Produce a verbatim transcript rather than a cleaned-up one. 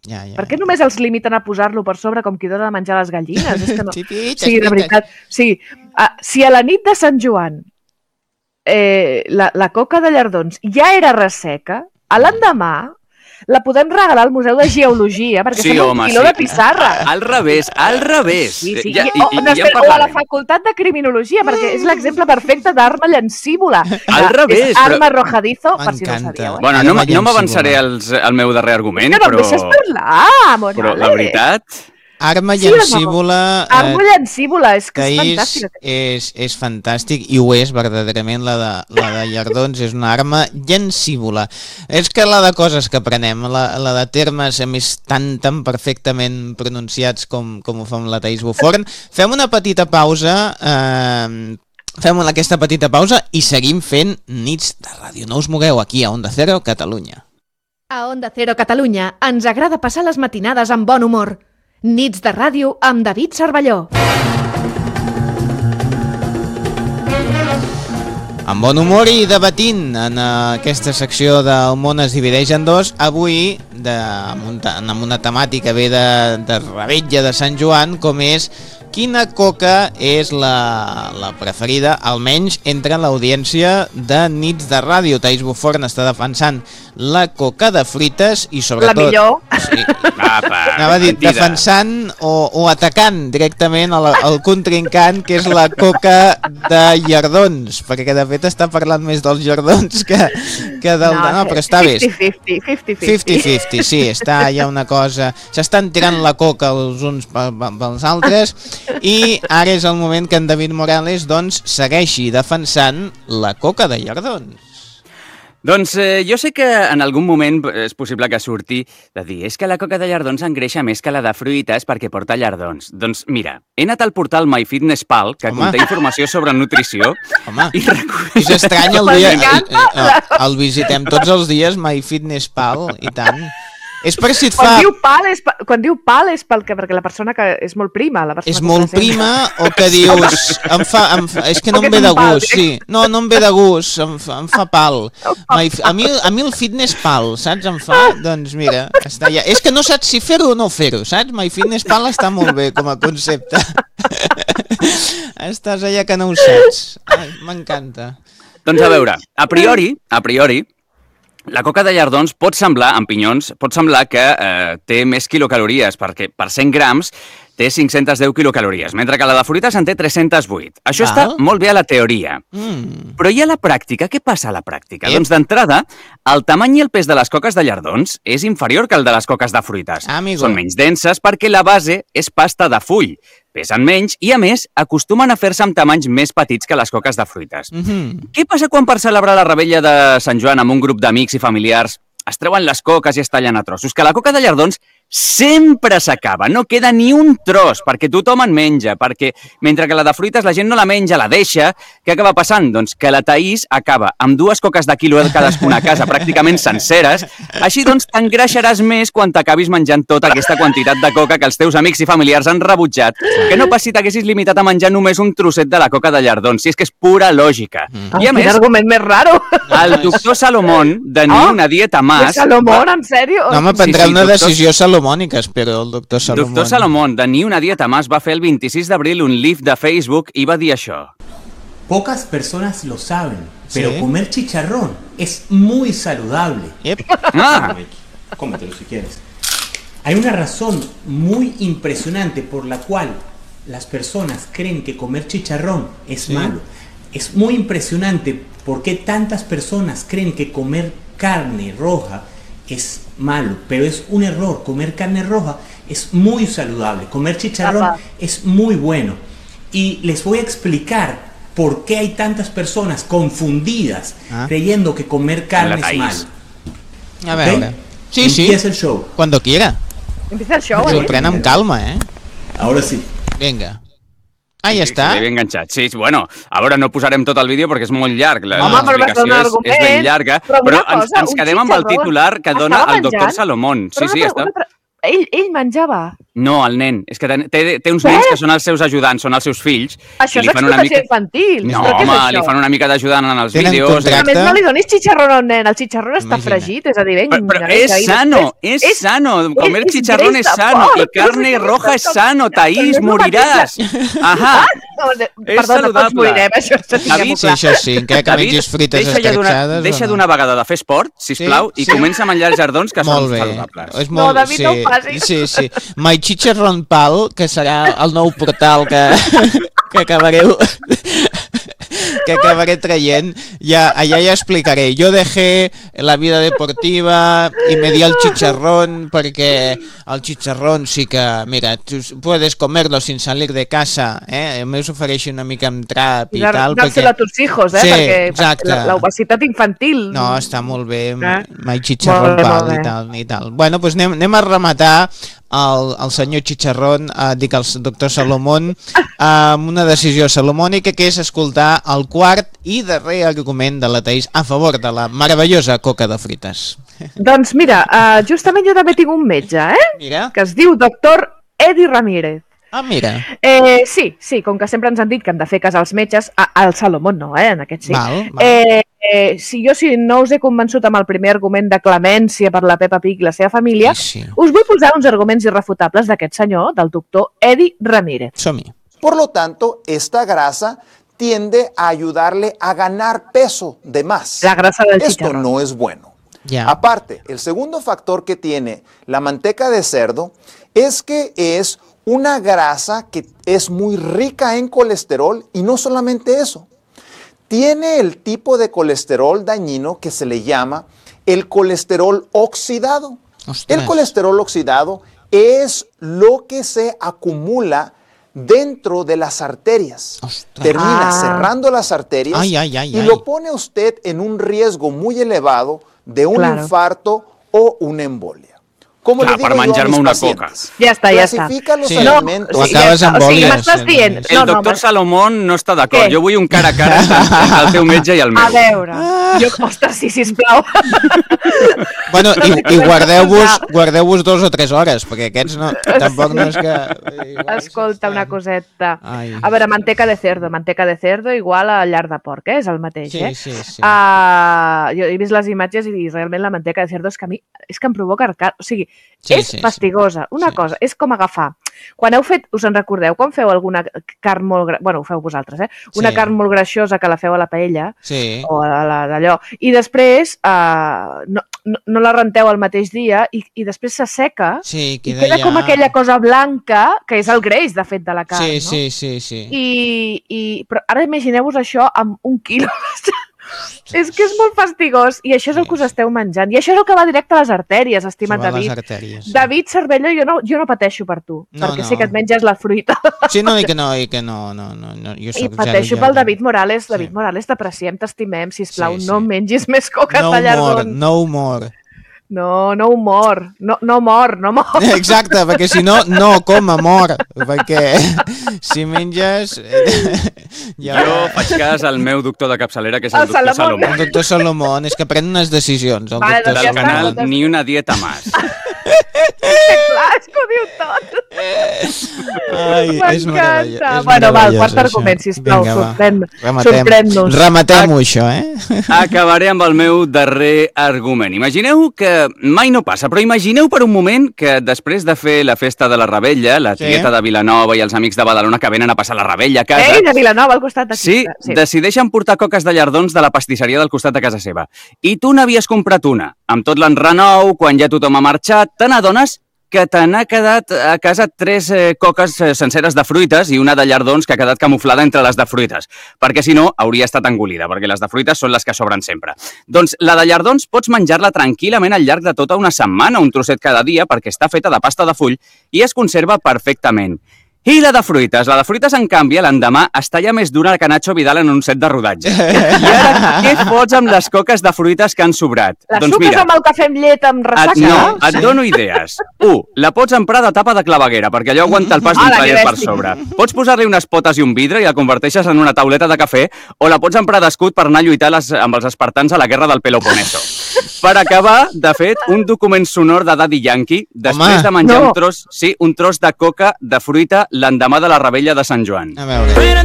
Ja, ja. Per què només els limiten a posar-lo per sobre com qui dona de menjar les gallines? És que no... Xipit, sí, de veritat. Sí, uh, si a la nit de Sant Joan eh, la, la coca de Llardons ja era resseca, a l'endemà la podem regalar al Museu de Geologia perquè sí, sembla home, un quiló sí. de pissarra. Al revés, al revés. Sí, sí. Ja, I, i, o, i, no, ja espera, o a la Facultat de Criminologia, perquè és l'exemple perfecte d'arma llancívola. Al revés. És arma però... arrojadizo, per si no ho sabíeu. Eh? Bueno, no, no m'avançaré al meu darrer argument, és que no però... em deixes parlar, Morales. Però la veritat... Arma llancívola... Sí, arma llancívola, és que és fantàstic. És, és fantàstic i ho és verdaderament la de, la de Llardons, és una arma llancívola. És que la de coses que aprenem, la, la de termes a més tan, tan perfectament pronunciats com, com ho fa amb la Thaís Buforn. Fem una petita pausa, eh, fem aquesta petita pausa i seguim fent Nits de Ràdio. No us mogueu aquí a Onda Cero, Catalunya. A Onda Cero, Catalunya, ens agrada passar les matinades amb bon humor. Nits de ràdio amb David Cervelló. Amb bon humor i debatint en aquesta secció del món es divideix en dos, avui de, amb una temàtica bé de, de revetlla de Sant Joan, com és quina coca és la, la preferida, almenys entre l'audiència de Nits de Ràdio. Thaís Buforn està defensant la coca de fruites i sobretot... La millor. Sí, Apa, anava a dir, defensant o, o atacant directament el, el contrincant, que és la coca de Llardons, perquè de fet està parlant més dels Llardons que, que del... No, no, però està bé. cinquanta cinquanta. cinquanta cinquanta, sí, està ja una cosa... S'estan tirant la coca els uns pels altres i ara és el moment que en David Morales doncs segueixi defensant la coca de Llardons. Doncs eh, jo sé que en algun moment és possible que surti de dir és que la coca de Llardons engreixa més que la de fruites perquè porta llardons. Doncs mira, he anat al portal MyFitnessPal, que Home. conté informació sobre nutrició. Home, i recull... és estrany el dia... El, el, el visitem tots els dies, MyFitnessPal, i tant. És per si et fa... Quan diu pal és, quan diu pal és pel que, perquè la persona que és molt prima. La és molt prima o que dius... Em fa, em fa, és que no em ve de gust, sí. No, no em ve de gust, em fa, em fa pal. A mi, a mi el fitness pal, saps? Em fa, doncs mira, està ja. És que no saps si fer-ho o no fer-ho, saps? MyFitnessPal està molt bé com a concepte. Estàs allà que no ho saps. M'encanta. Doncs a veure, a priori, a priori, la coca de Llardons pot semblar, en pinyons, pot semblar que eh, té més quilocalories, perquè per cent grams té cinc-centes deu quilocalories, mentre que la de fruites en té tres-centes vuit. Això Val. Està molt bé a la teoria. Mm. Però i a la pràctica? Què passa a la pràctica? Ep. Doncs d'entrada, el tamany i el pes de les coques de Llardons és inferior que el de les coques de fruites. Amigo. Són menys denses perquè la base és pasta de full. Pesen menys i, a més, acostumen a fer-se amb tamanys més petits que les coques de fruites. Mm-hmm. Què passa quan per celebrar la revetlla de Sant Joan amb un grup d'amics i familiars es treuen les coques i es tallen a trossos? Que la coca de Llardons sempre s'acaba, no queda ni un tros, perquè tothom en menja, perquè mentre que la de fruites la gent no la menja, la deixa. Què acaba passant? Doncs que la Thaís acaba amb dues coques de quilo cadascuna a casa, pràcticament senceres. Així doncs t'engreixaràs més quan t'acabis menjant tota aquesta quantitat de coca que els teus amics i familiars han rebutjat. Que no pas si t'haguessis limitat a menjar només un trosset de la coca de Llardons, si és que és pura lògica. Mm. I a més, argument més raro. El doctor Salomón, de Ni una dieta más... Salomón, en sèrio? No, me prendrà sí, sí, una doctor... decisió salomònica, espero, el doctor Salomón. Doctor Salomón, de Ni una dieta más, va fer el vint-i-sis d'abril un live de Facebook i va dir això. Pocas personas lo saben, pero ¿Sí? comer chicharrón es muy saludable. Yep. Ah. Cómetelo si quieres. Hay una razón muy impresionante por la cual las personas creen que comer chicharrón es ¿Sí? malo. Es muy impresionante por qué tantas personas creen que comer carne roja es malo, pero es un error. Comer carne roja es muy saludable. Comer chicharrón Papá. es muy bueno. Y les voy a explicar por qué hay tantas personas confundidas Ah. creyendo que comer carne es malo. A veure. ¿Ok? Sí, sí. Empieza el show. Cuando quiera. Empieza el show, Ens ho eh? pren amb calma, eh? Ahora sí. Vinga. Ah, ja Sí, està. sí, ben enganxat. Sí, sí, bueno, a veure, no posarem tot el vídeo perquè és molt llarg. La, Home, però vas l'explicació donar és, argument. és ben llarga, Però però, una ens, cosa, ens un quedem amb el xicharrón titular que dona estava el doctor menjant? Salomón. Sí, Però sí, una, està... una, ell, ell menjava No, el nen. És que té, té uns nens que són els seus ajudants, són els seus fills. Això és explotació mica... infantil. No, home, li fan una mica d'ajudant en els Tenen vídeos. contracte. A més, no li donis xitxarrón al nen. El xitxarrón està Imagina. fregit, és a dir, venga. Però, però és sano, és, és sano. Comer és chicharrón greix és de sano. porc. I carne No sé roja què és m'estàs sano, contando. Taís, No moriràs. Ahà. Perdona, tots saludable. morirem, això ho tinguem David, Sí, això sí, encara que David, mengis frites deixa ja d'una- escratxades. Deixa o no? d'una vegada de fer esport, sisplau, Sí, i sí. comença a menjar jardons que Molt són bé. saludables. És No, molt, David, sí, no ho facis. Sí, sí. My Chicharron Pal, que serà el nou portal que, que acabareu que acabaré traient, ja, allà ja explicaré. Jo dejé la vida deportiva y me di al chicharrón perquè el chicharrón sí que, mira, tu puedes comerlo sin salir de casa, eh? A més ofereixo una mica amb trap i Dar- tal. Dárselo a tus hijos, eh? Sí, perquè exacte. la, la obesitat infantil... No, està molt bé, Eh? mai xitxarrón Molt bé, pal molt i bé. tal, i tal. Bueno, doncs anem, anem a rematar el, el senyor Chicharrón, eh, dic el doctor Salomón, amb una decisió salomònica que és escoltar el quart i darrer argument de la Taís a favor de la meravellosa coca de frites. Doncs mira, uh, justament jo també tinc un metge, eh? Mira, Que es diu doctor Edi Ramírez. ah, mira, Eh, sí, sí, com que sempre ens han dit que hem de fer cas als metges, a, al Salomón no, eh, en aquest sí. val, val. Eh, eh, si jo si no us he convençut amb el primer argument de clemència per la Peppa Pig i la seva família, Sí, sí. us vull posar uns arguments irrefutables d'aquest senyor, del doctor Edi Ramírez. Som-hi. Por lo tanto, esta grasa tiende a ayudarle a ganar peso de más. La grasa del Esto chicharrón. no es bueno. Ya. Aparte, el segundo factor que tiene la manteca de cerdo es que es una grasa que es muy rica en colesterol y no solamente eso. Tiene el tipo de colesterol dañino que se le llama el colesterol oxidado. Ostras. El colesterol oxidado es lo que se acumula dentro de las arterias. Ostras. Termina Ah. cerrando las arterias Ay, ay, ay, y ay. lo pone usted en un riesgo muy elevado de un Claro. infarto o una embolia. Como Clar, le digo per yo a menjar-me mis una pacientes, Ja està, ja està. clasifica los Sí. alimentos. O acabes ja està. amb O sigui, bòlies, m'estàs eh, dient... només. El No, no, doctor m'estàs- Salomón no està d'acord. Què? Jo vull un cara a cara entre el teu metge i el meu. A veure, jo, ostres, sí, sisplau. Bueno, i, i guardeu-vos guardeu-vos dos o tres hores, perquè aquests no, tampoc no és que... igual Escolta, una s'estan- coseta. Ai. A veure, manteca de cerdo. Manteca de cerdo igual a llar de porc, eh? És el mateix, Sí, eh? sí, sí. Uh, jo he vist les imatges i realment la manteca de cerdo és que a mi és que em provoca arcar... O sigui, Sí, és sí, sí. fastigosa. Una Sí. cosa, és com agafar... Quan heu fet, us en recordeu, quan feu alguna carn molt... gra- Bueno, ho feu vosaltres, eh? Una Sí. carn molt greixosa que la feu a la paella Sí. o a la d'allò. I després uh, no, no, no la renteu el mateix dia i, i després s'asseca Sí, i queda, queda ja... com aquella cosa blanca, que és el greix, de fet, de la carn, Sí, no? sí, sí, sí. I, i, però ara imagineu-vos això amb un quilo. És que és molt fastigós i això és el que us esteu menjant. I això és el que va directe a les artèries, estimat Sobre les David. artèries. Sí. David Cervello, jo no, jo no pateixo per tu, No, perquè no. sé que et menges la fruita. Sí, no, i que no, i que no, no, no, no. Jo I soc pateixo zero, pel zero. David Morales. David Sí. Morales, t'apreciem, t'estimem, sisplau, Sí, sí. no mengis més coques No de humor, llardons. no humor. No, no humor. No, no mor, no mor. Exacte, perquè si no, no coma, mor. Perquè si menges... Ja... Jo faig cas al meu doctor de capçalera, que és el, El doctor Salomón. El Salomón. doctor Salomón és que pren unes decisions. El Vale, doctor doncs Del ja està, Salomón. canal doncs- Ni una dieta más. Clar, és que ho diu tot. Ai, és meravellós. M'encanta. és Bueno, val, meravellós, quart això. argument, sisplau, Vinga, va. sorprèn- Rematem- sorprèn-nos. Rematem-ho, això, eh? Acabaré amb el meu darrer argument. Imagineu que mai no passa, però imagineu per un moment que després de fer la festa de la Rebella, la Sí. tieta de Vilanova i els amics de Badalona que venen a passar la Rebella a casa... Ei, de Vilanova, al costat d'aquí. Sí, decideixen portar coques de llardons de la pastisseria del costat de casa seva. I tu n'havies comprat una. Amb tot l'enrenou, quan ja tothom ha marxat, te n'adones que te n'ha quedat a casa tres eh, coques eh, senceres de fruites i una de llardons que ha quedat camuflada entre les de fruites, perquè si no hauria estat engolida, perquè les de fruites són les que sobren sempre. Doncs la de llardons pots menjar-la tranquil·lament al llarg de tota una setmana, un trosset cada dia, perquè està feta de pasta de full i es conserva perfectament. I la de fruites? La de fruites, en canvi, l'endemà es talla més dura que Nacho Vidal en un set de rodatge. I ara, què fots amb les coques de fruites que han sobrat? Les doncs suques mira, amb el cafè amb llet amb et, ressaca? no, et Sí. dono idees. Un, la pots emprar de tapa de claveguera, perquè allò aguanta el pas d'un Hola, taller que per bèstia. sobre. Pots posar-li unes potes i un vidre i la converteixes en una tauleta de cafè, o la pots emprar d'escut per anar a lluitar les, amb els espartans a la guerra del Peloponeso. Per acabar, de fet, un document sonor de Daddy Yankee, després Home. de menjar No. un tros, sí, un tros de coca de fruita l'endemà de la rebella de Sant Joan. A veure.